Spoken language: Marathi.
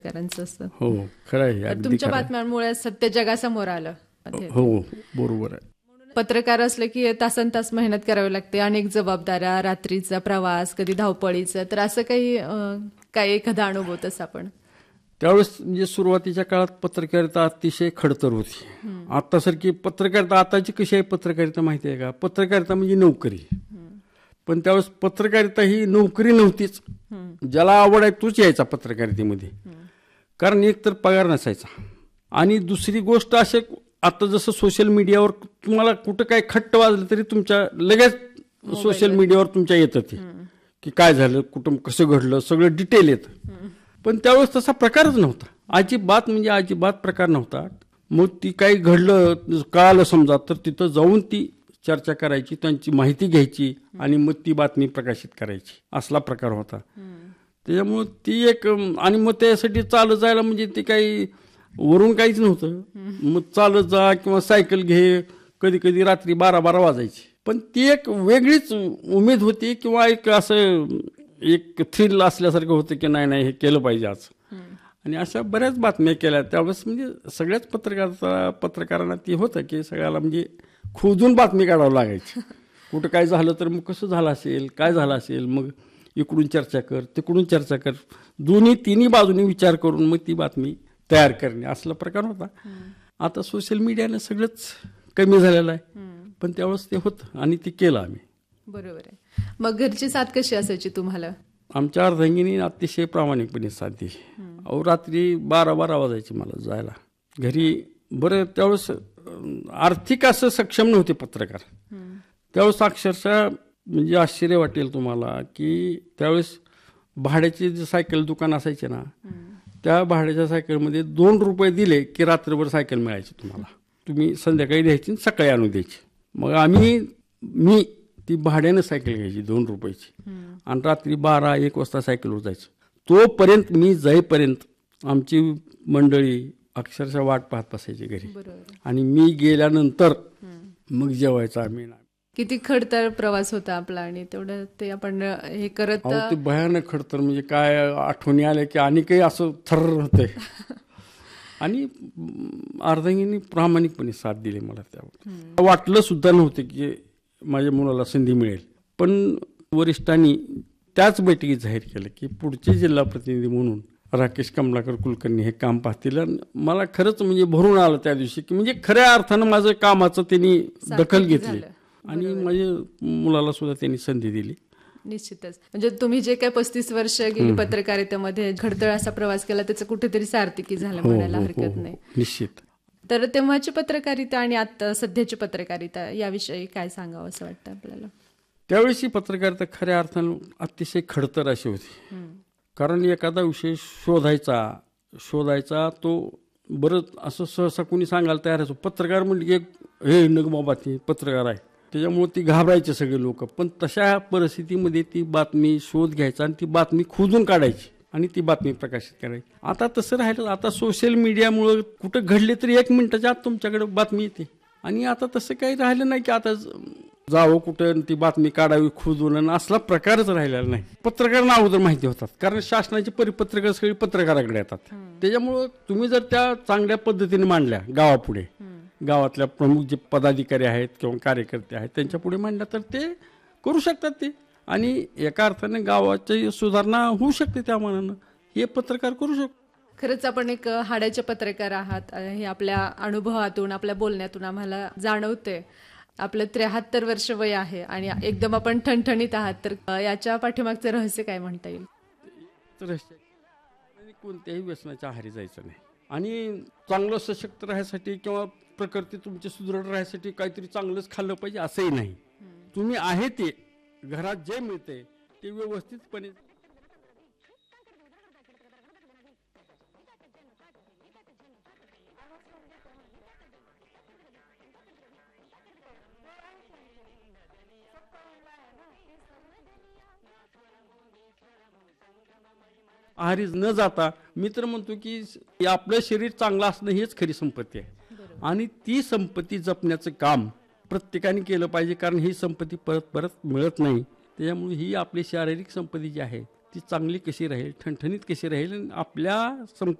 पत्रकारांचं असतं. हो खरं आहे, तर अगदी तुमच्या खरं आहे. बातम्यांमुळे सत्य जगासमोर आलं. हो बरोबर आहे. पत्रकार असले की तासन तास मेहनत करावी लागते, अनेक जबाबदाऱ्या, रात्रीचा प्रवास, कधी धावपळीचा. तर असं काही काय एखादा अनुभव तसा आपण? त्यावेळेस म्हणजे सुरुवातीच्या काळात पत्रकारिता अतिशय खडतर होती. आतासारखी पत्रकारिता आताची कशी आहे पत्रकारिता माहिती आहे का? पत्रकारिता म्हणजे नोकरी. पण त्यावेळेस पत्रकारिता ही नोकरी नव्हतीच. ज्याला आवड आहे तोच यायचा पत्रकारितेमध्ये, कारण एक तर पगार नसायचा, आणि दुसरी गोष्ट असे आता जसं सोशल मीडियावर तुम्हाला कुठं काय खट्ट वाजलं तरी तुमच्या लगेच सोशल मीडियावर तुमच्या येतं ते की काय झालं, कुठं कसं घडलं, सगळं डिटेल येतं. पण त्यावेळेस तसा प्रकारच नव्हता, अजिबात म्हणजे अजिबात प्रकार नव्हता. मग ती काही घडलं कळालं समजा तर तिथं जाऊन ती चर्चा करायची, त्यांची माहिती घ्यायची आणि मग ती बातमी प्रकाशित करायची, असला प्रकार होता. त्याच्यामुळं ती एक, आणि मग त्यासाठी चालत जायला म्हणजे ते काही वरून काहीच नव्हतं. मग चालत जा किंवा सायकल घे, कधी कधी रात्री 12-12 वाजायची. पण ती एक वेगळीच उमेद होती किंवा एक असं एक थ्रिल असल्यासारखं होतं की नाही नाही हे केलं पाहिजे आज. आणि अशा बऱ्याच बातम्या केल्या त्यावेळेस. म्हणजे सगळ्याच पत्रकारांना ती होतं की सगळ्याला म्हणजे खोदून बातमी काढावं लागायची. कुठं काय झालं तर मग कसं झालं असेल, काय झालं असेल, मग इकडून चर्चा कर तिकडून चर्चा कर, तिन्ही बाजूनी विचार करून मग ती बातमी तयार करणे, असला प्रकार होता. आता सोशल मीडियाने सगळंच कमी झालेलं आहे, पण त्यावेळेस ते होतं आणि ते केलं आम्ही. बरोबर आहे. मग घरची साथ कशी असायची तुम्हाला? आमच्या अर्धांगिनी अतिशय प्रामाणिकपणे साथ दिली. अहो रात्री 12-12 वाजायची मला जायला घरी. बरं त्यावेळेस आर्थिक असं सक्षम नव्हते पत्रकार. त्यावेळेस अक्षरशः म्हणजे आश्चर्य वाटेल तुम्हाला की त्यावेळेस भाड्याचे जे सायकल दुकान असायचे ना, त्या भाड्याच्या सायकलमध्ये 2 रुपये दिले की रात्रभर सायकल मिळायची तुम्हाला. तुम्ही संध्याकाळी द्यायची सकाळी आणून द्यायची. मग मी ती भाड्यानं सायकल घ्यायची 2 रुपयाची आणि रात्री 12-1 वाजता सायकलवर जायचं. तोपर्यंत मी जाईपर्यंत आमची मंडळी अक्षरशः वाट पाहत बसायची घरी. आणि मी गेल्यानंतर मग जेवायचं आम्ही. किती खडतर प्रवास होता आपला, आणि तेवढं ते आपण हे करत. ते भयानक खडतर म्हणजे काय, आठवणी आल्या की आणि काही असं थर होते. आणि अर्धांगिनी प्रामाणिकपणे साथ दिली मला. त्यावर वाटलं सुद्धा नव्हतं की माझ्या मुलाला संधी मिळेल. पण वरिष्ठांनी त्याच बैठकीत जाहीर केलं की पुढचे जिल्हा प्रतिनिधी म्हणून राकेश कमलाकर कुलकर्णी हे काम पाहतील. मला खरंच म्हणजे भरून आलं त्या दिवशी की म्हणजे खऱ्या अर्थानं माझं कामाचं त्यांनी दखल घेतली आणि माझ्या मुलाला सुद्धा त्यांनी संधी दिली. निश्चितच. म्हणजे तुम्ही जे काय 35 वर्ष गेली पत्रकारितेमध्ये खडतर असा प्रवास केला, त्याचं कुठेतरी सार्थकी झालं म्हणायला हरकत नाही. निश्चित. तर तेव्हाची पत्रकारिता आणि आता सध्याची पत्रकारिता याविषयी काय सांगावं असं वाटतं आपल्याला? त्यावेळेची पत्रकारिता खऱ्या अर्थानं अतिशय खडतर अशी होती. कारण एखादा विषय शोधायचा तो बरं असं सहसा कोणी सांगायला तयार असो. पत्रकार म्हणजे हे नग बाबा ती पत्रकार आहे, त्याच्यामुळे ती घाबरायचे सगळे लोक. पण तशा परिस्थितीमध्ये ती बातमी शोध घ्यायचा आणि ती बातमी खोदून काढायची आणि ती बातमी प्रकाशित करायची. आता तसं राहिलं. आता सोशल मीडियामुळं कुठं घडले तरी 1 मिनिटाच्या आत तुमच्याकडे बातमी येते. आणि आता तसं काही राहिलं नाही की आता जावं कुठं ती बातमी काढावी खोदून, असला प्रकारच राहिलेला नाही. पत्रकारांना अगोदर माहिती होतात, कारण शासनाची परिपत्रकं सगळी पत्रकाराकडे येतात. त्याच्यामुळं तुम्ही जर त्या चांगल्या पद्धतीने मांडल्या गावापुढे, गावातल्या प्रमुख जे पदाधिकारी आहेत किंवा कार्यकर्ते आहेत त्यांच्या पुढे मांडल्या तर ते करू शकतात ते, आणि एका अर्थाने गावाची सुधारणा होऊ शकते. त्या मानानं हे पत्रकार करू शकतो. खरंच आपण एक हाडाचे पत्रकार आहात हे आपल्या अनुभवातून, आपल्या बोलण्यातून आम्हाला जाणवते. आपलं 73 वर्ष वय आहे आणि एकदम आपण ठणठणीत आहात. तर याच्या पाठीमागचं रहस्य काय म्हणता येईल? रहस्य कोणत्याही व्यसनाच्या आहारी जायचं नाही, आणि चांगलं सशक्त राहण्यासाठी किंवा प्रकृती तुमची सुदृढ राहण्यासाठी काहीतरी चांगलंच खाल्लं पाहिजे असंही नाही. तुम्ही आहे ते घरात जे मिळते ते व्यवस्थितपणे. आहारी न जाता मी तर म्हणतो की आपलं शरीर चांगलं असणं हेच खरी संपत्ती आहे, आणि ती संपत्ती जपण्याचं काम प्रत्येकाने केलं पाहिजे. कारण ही संपत्ती परत परत मिळत नाही. त्याच्यामुळे ही आपली शारीरिक संपत्ती जी आहे ती चांगली कशी राहील, ठणठणीत कशी राहील आणि आपल्या